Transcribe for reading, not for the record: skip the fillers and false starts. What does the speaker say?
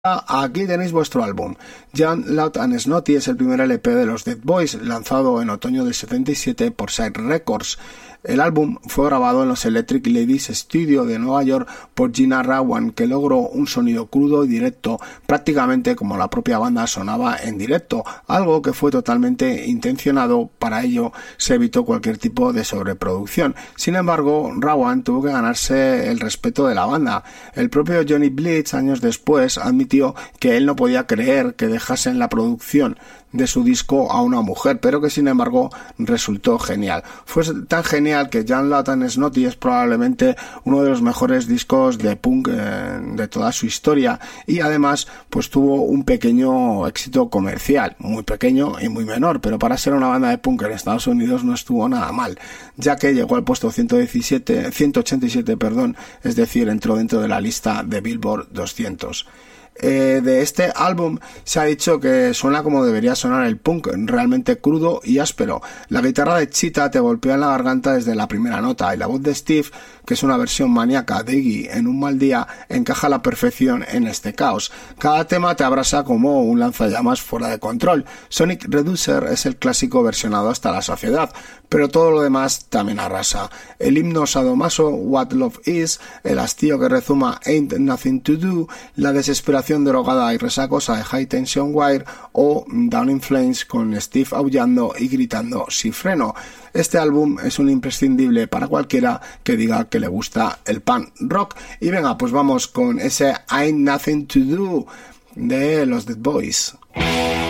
Aquí tenéis vuestro álbum. Young, Loud and Snotty es el primer LP de los Dead Boys, lanzado en otoño del 77 por Side Records. El álbum fue grabado en los Electric Ladies Studio de Nueva York por Gina Rawan, que logró un sonido crudo y directo, prácticamente como la propia banda sonaba en directo, algo que fue totalmente intencionado. Para ello se evitó cualquier tipo de sobreproducción. Sin embargo, Rawan tuvo que ganarse el respeto de la banda. El propio Johnny Blitz, años después, admitió que él no podía creer que dejasen la producción de su disco a una mujer, pero que sin embargo resultó genial. Fue tan genial que Young, Loud and Snotty es probablemente uno de los mejores discos de punk de toda su historia, y además pues tuvo un pequeño éxito comercial, muy pequeño y muy menor, pero para ser una banda de punk en Estados Unidos no estuvo nada mal, ya que llegó al puesto 187, es decir, entró dentro de la lista de Billboard 200. De este álbum se ha dicho que suena como debería sonar el punk, realmente crudo y áspero. La guitarra de Cheetah te golpea en la garganta desde la primera nota, y la voz de Steve, que es una versión maníaca de Iggy en un mal día, encaja a la perfección en este caos. Cada tema te abrasa como un lanzallamas fuera de control. Sonic Reducer es el clásico versionado hasta la saciedad, pero todo lo demás también arrasa. El himno sadomaso What Love Is, el hastío que rezuma Ain't Nothing to Do, la desesperación drogada y resacosa de High Tension Wire, o Down in Flames con Steve aullando y gritando "si freno". Este álbum es un imprescindible para cualquiera que diga que le gusta el punk rock. Y venga, pues vamos con ese Ain't Nothing to Do de los Dead Boys.